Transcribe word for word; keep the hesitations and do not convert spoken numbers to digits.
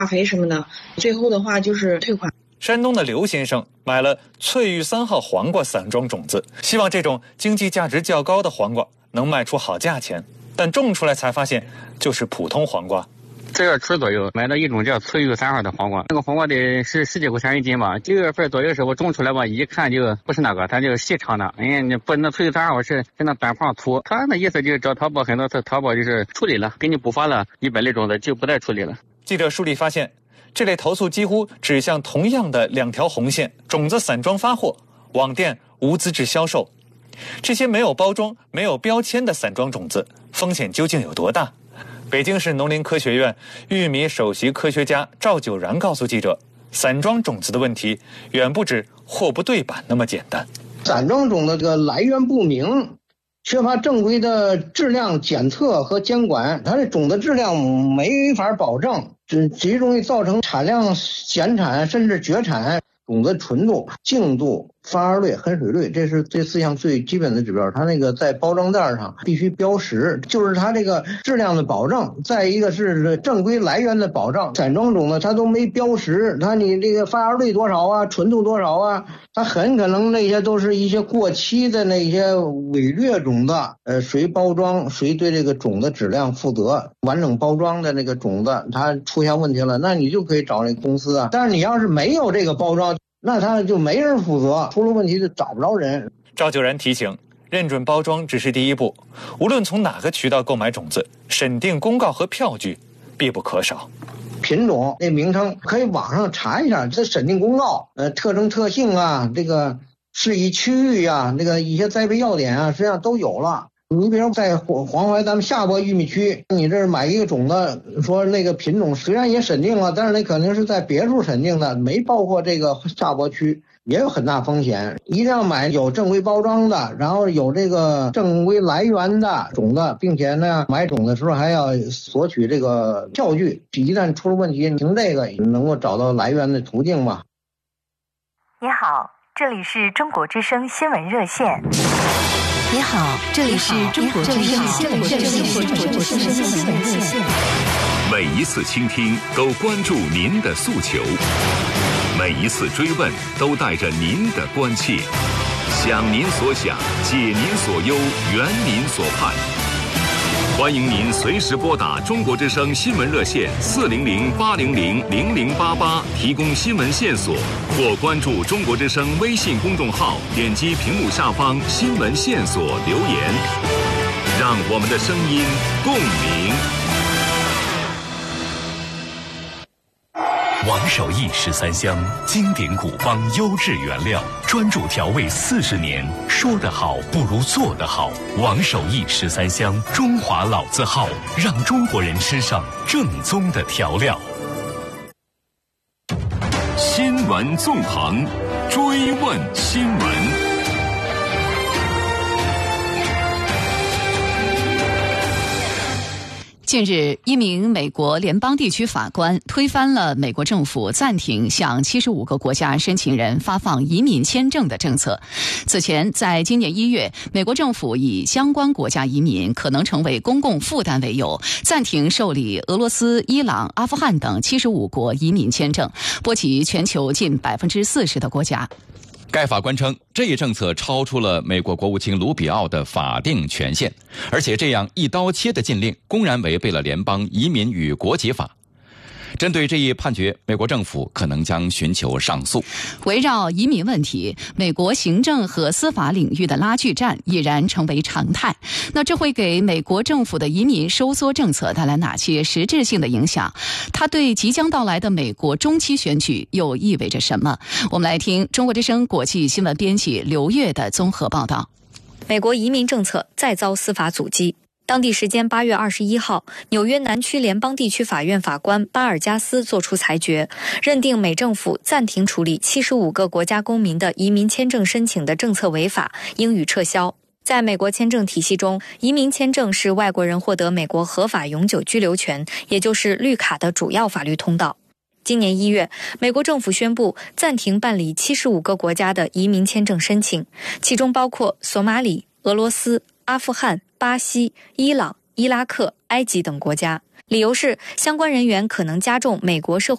化肥什么的，最后的话就是退款。 山东的刘先生买了翠玉三号黄瓜散装种子，希望这种经济价值较高的黄瓜能卖出好价钱，但种出来才发现就是普通黄瓜。 这月初左右买了一种叫翠玉三号的黄瓜，那个黄瓜得是十几块钱一斤吧。九月份左右的时候种出来吧，一看就不是那个，它就细长的。哎呀，你不那翠玉三号是是那短胖粗。他那意思就是找淘宝，很多次淘宝就是处理了，给你补发了一百类种子，就不再处理了。 记者梳理发现，这类投诉几乎指向同样的两条红线：种子散装发货，网店无资质销售。这些没有包装、没有标签的散装种子，风险究竟有多大？北京市农林科学院玉米首席科学家赵九然告诉记者，散装种子的问题远不止货不对版那么简单。 散装种的这个来源不明，缺乏正规的质量检测和监管，它的种子质量没法保证，这极容易造成产量减产甚至绝产。种子纯度、净度、发芽率、含水率，这是这四项最基本的指标。它那个在包装袋上必须标识，就是它这个质量的保证。再一个是正规来源的保障。散装种子它都没标识，它你这个发芽率多少啊，纯度多少啊，它很可能那些都是一些过期的那些伪劣种子。呃，谁包装谁对这个种子质量负责。完整包装的那个种子它出现问题了，那你就可以找那公司啊。但是你要是没有这个包装，那他就没人负责，出了问题就找不着人。 赵九然提醒，认准包装只是第一步，无论从哪个渠道购买种子，审定公告和票据必不可少。 品种那名称可以网上查一下，这审定公告，呃，特征特性啊，这个适宜区域啊，这个一些栽培要点啊，实际上都有了。你比如在黄黄淮咱们下播玉米区，你这买一个种子，说那个品种虽然也审定了，但是那肯定是在别处审定的，没包括这个下播区，也有很大风险。一定要买有正规包装的，然后有这个正规来源的种子，并且呢，买种的时候还要索取这个票据，一旦出了问题，凭这个能够找到来源的途径嘛。 你好，这里是中国之声新闻热线。 你好，这里是中国之声新闻热线。 每一次倾听都关注您的诉求，每一次追问都带着您的关切，想您所想，解您所忧，圆您所盼。欢迎您随时拨打中国之声新闻热线四零零八零零零零八八提供新闻线索，或关注中国之声微信公众号，点击屏幕下方新闻线索留言，让我们的声音共鸣。 王守义十三香，经典古方，优质原料，专注调味四十年，说得好不如做得好。王守义十三香，中华老字号，让中国人吃上正宗的调料。 新闻纵横，追问新闻。 近日，一名美国联邦地区法官推翻了美国政府暂停向七十五个国家申请人发放移民签证的政策。此前，在今年一月，美国政府以相关国家移民可能成为公共负担为由，暂停受理俄罗斯、伊朗、阿富汗等七十五国移民签证，波及全球近百分之四十的国家。 该法官称，这一政策超出了美国国务卿卢比奥的法定权限，而且这样一刀切的禁令公然违背了联邦移民与国籍法。针对这一判决，美国政府可能将寻求上诉。 围绕移民问题，美国行政和司法领域的拉锯战已然成为常态。那这会给美国政府的移民收缩政策带来哪些实质性的影响？它对即将到来的美国中期选举又意味着什么？我们来听中国之声国际新闻编辑刘越的综合报道。 美国移民政策再遭司法阻击。当地时间八月二十一号，纽约南区联邦地区法院法官巴尔加斯作出裁决，认定美政府暂停处理七十五个国家公民的移民签证申请的政策违法，应予撤销。在美国签证体系中，移民签证是外国人获得美国合法永久居留权，也就是绿卡的主要法律通道。今年一月，美国政府宣布暂停办理七十五个国家的移民签证申请，其中包括索马里、俄罗斯、阿富汗、巴西、伊朗、伊拉克、埃及等国家。理由是相关人员可能加重美国社会